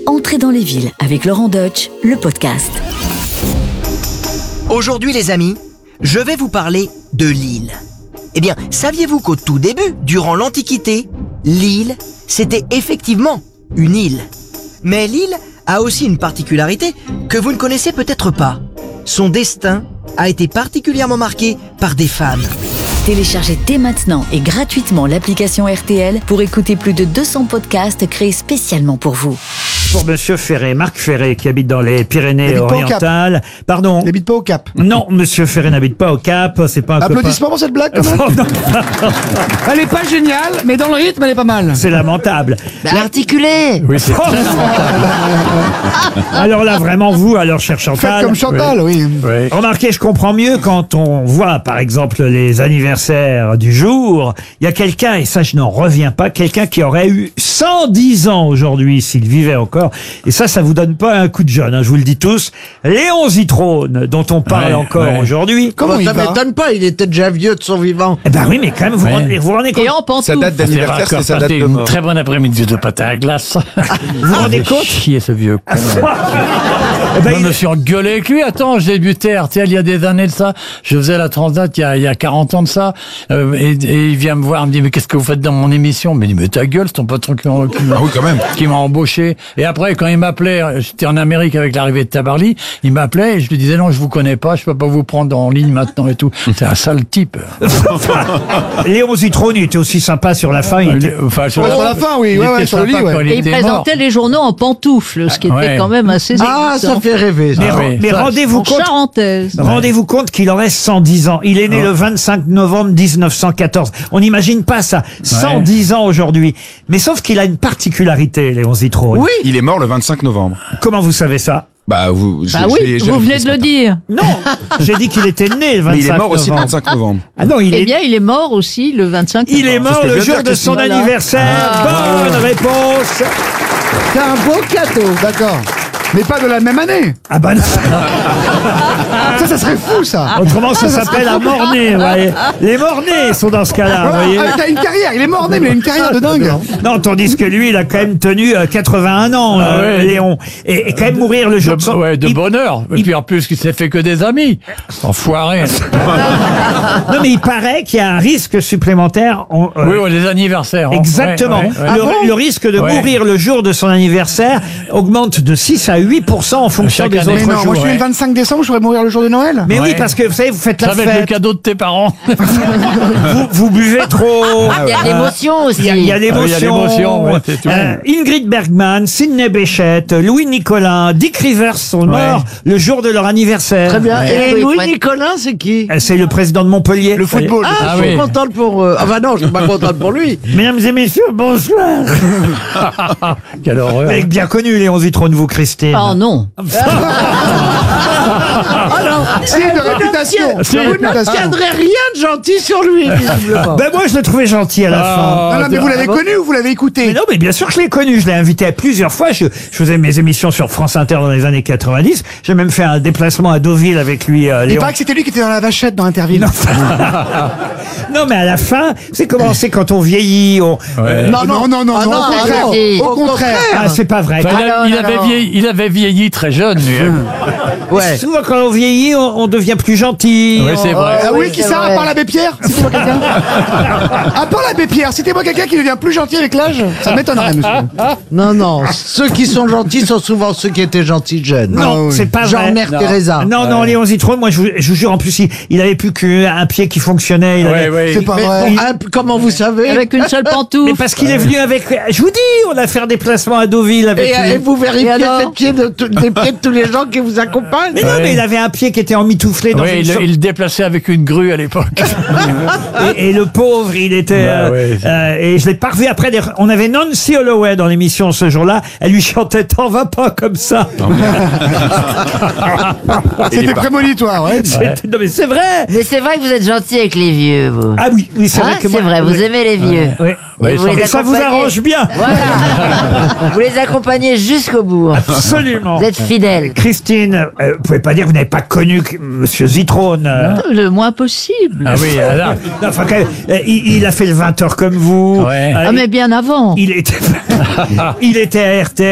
Entrez dans les villes avec Laurent Deutsch, le podcast. Aujourd'hui les amis, je vais vous parler de Lille. Eh bien, saviez-vous qu'au tout début, durant l'Antiquité, Lille, c'était effectivement une île. Mais Lille a aussi une particularité que vous ne connaissez peut-être pas. Son destin a été particulièrement marqué par des femmes. Téléchargez dès maintenant et gratuitement l'application RTL pour écouter plus de 200 podcasts créés spécialement pour vous. Pour Monsieur Ferré, Marc Ferré, qui habite dans les Pyrénées-Orientales. Pardon. Il n'habite pas au Cap. Non, Monsieur Ferré n'habite pas au Cap, c'est pas un Applaudissements pour cette blague, quand même. copain. Elle est pas géniale, mais dans le rythme, elle est pas mal. C'est lamentable. L'articulé. Oui, c'est très lamentable. Alors là, vraiment vous, alors cher Chantal. Faites comme Chantal, oui. Remarquez, je comprends mieux quand on voit, par exemple, les anniversaires du jour. Il y a quelqu'un, et ça je n'en reviens pas, quelqu'un qui aurait eu 110 ans aujourd'hui s'il vivait encore. Et ça vous donne pas un coup de jeune, hein, je vous le dis tous. Léon Zitrone, dont on parle encore aujourd'hui. Comment il ça va m'étonne pas, il était déjà vieux de son vivant. Eh ben oui, mais quand même, vous vous rendez compte. Et en pantoufles. Sa date d'anniversaire, c'est sa date de Une mort. très bonne après-midi de pâte à glace. Vous vous rendez compte Chier ce vieux con. Eh ben, Je me suis engueulé avec lui. Attends, j'ai débuté RTL il y a des années de ça. Je faisais la Transat il y a 40 ans de ça. Et il vient me voir, il me dit, mais qu'est-ce que vous faites dans mon émission? Mais il dit, mais ta gueule, c'est ton patron qui Ah oui, quand même. m'a embauché. Et après, quand il m'appelait, j'étais en Amérique avec l'arrivée de Tabarly, il m'appelait et je lui disais, non, je vous connais pas, je peux pas vous prendre en ligne maintenant et tout. C'est un sale type. Léon Zitrone, il était aussi sympa sur la fin. Il était... Enfin, Sur la fin, oui, il ouais, était ouais, sur le lit, sympa ouais. quand Et il était mort. présentait les journaux en pantoufles, ce qui était Ouais. quand même assez Ah, ça excitant. fait rêver. Ça. Mais, Ah oui, mais ça, rendez-vous En compte. charentaise. Rendez-vous compte qu'il aurait 110 ans. Il est né le 25 novembre 1914. On n'imagine pas ça. 110 ans aujourd'hui. Mais sauf qu'il a une particularité, Léon Zitrone. Oui. Il est mort le 25 novembre. Comment vous savez ça? Bah, vous, Bah oui, vous venez de le dire. Non, j'ai dit qu'il était né le 25 Mais il est mort aussi le novembre. 25 novembre. Ah non, il Eh est, bien, il est mort aussi le 25 il est novembre. mort C'est ce que le je viens jour de de dire, son Christine. anniversaire. Bonne réponse. C'est un beau cadeau. D'accord. Mais pas de la même année. Ah bah non. Ça serait fou, ça. Autrement, ça s'appelle un mort-né, vous voyez. Les morts-nés sont dans ce cas-là, vous voyez. Ah, il a une carrière, il est mort né, mais il a une carrière de dingue. Non, tandis que lui, il a quand même tenu 81 ans, ouais. Léon. Et quand même mourir le jour de son... De il- bonheur. Et puis en plus, il s'est fait que des amis. Enfoiré. Non, mais il paraît qu'il y a un risque supplémentaire. Oui, les anniversaires. hein. Exactement. Ouais, ouais, ouais. Le risque de Ouais. mourir le jour de son anniversaire augmente de 6 à 8% en fonction Chaque des année. autres Mais non, jours. moi je suis le 25 décembre, je pourrais mourir le jour de Noël. Mais oui, Ouais. parce que vous savez, vous faites la Ça va être le fête, cadeau de tes parents. vous buvez trop. Il y a de l'émotion aussi. Il y a l'émotion. Il y a l'émotion, ouais, c'est tout. Ingrid Bergman, Sidney Bechet, Louis Nicolin, Dick Rivers sont morts le jour de leur anniversaire. Très bien. Ouais. Et Oui, Louis ouais. Nicolin, c'est qui? C'est le président de Montpellier. Le football. Ah, Ah je suis oui. contente pour... Ah bah non, je suis pas contente pour lui. Mesdames et messieurs, bonsoir. Quelle horreur. Vous avez bien connu Léon Zitrone, vous, Christine. Oh non. C'est de réputation. Si. De Vous réputation. n'obtiendrez rien de gentil sur lui, visiblement. Ben moi, je l'ai trouvé gentil à la fin. Non, non, mais vous l'avez connu ou vous l'avez Mais écouté? non, mais bien sûr que je l'ai connu. Je l'ai invité à plusieurs fois. Je faisais mes émissions sur France Inter dans les années 90. J'ai même fait un déplacement à Deauville avec lui, Il Léon. paraît que c'était lui qui était dans la vachette dans Interville. Non, mais à la fin, c'est comment c'est quand on vieillit. On... Non, non, non, non, Ah non, non, au contraire. si. Au contraire. Ah, c'est pas vrai. Enfin, il Alors. avait vieilli très jeune, lui. Ouais. Souvent, quand on vieillit, on devient plus gentil. Oui, c'est vrai. Ah oui, oui, qui c'est ça, vrai. à part l'abbé Pierre? Citez-moi quelqu'un. À part l'abbé Pierre, citez-moi quelqu'un qui devient plus gentil avec l'âge. Ça m'étonnerait, monsieur. Non, non. Ceux qui sont gentils sont souvent ceux qui étaient gentils jeunes. Non, Ah oui. c'est pas Genre vrai. Mère Teresa. Non, non, Léon Zitrone, moi, je vous jure, en plus, il avait plus qu'un pied qui fonctionnait. Il avait- C'est pas Mais, vrai. comment vous savez? Avec une seule Mais pantoufle. parce qu'il est venu avec... Je vous dis, on a fait un déplacement à Deauville avec lui. Et vous vérifiez Et alors les pieds des pieds de tous les gens qui vous accompagnent? Mais non, mais il avait un pied qui était emmitouflé dans Oui, une sorte- il le déplaçait avec une grue à l'époque. et le pauvre, il était... Bah ouais. et je l'ai pas revu après. On avait Nancy Holloway dans l'émission ce jour-là. Elle lui chantait « T'en vas pas comme ça ». C'était prémonitoire, ouais. Non mais c'est vrai. Mais c'est vrai que vous êtes gentil avec les vieux, vous. Ah oui, oui, c'est Hein, vrai que c'est moi... vrai, vous oui. aimez les vieux. Oui. Oui, vous les Et ça vous accompagnez. arrange bien. Voilà. Vous les accompagnez jusqu'au bout. Absolument. Vous êtes fidèle. Christine, vous pouvez pas dire que vous n'avez pas connu Monsieur Zitrone. Le moins possible. Ah oui, là. Non, enfin, quand même, il a fait le 20h comme vous. Ouais. Ah, mais bien avant. Il était à RTL.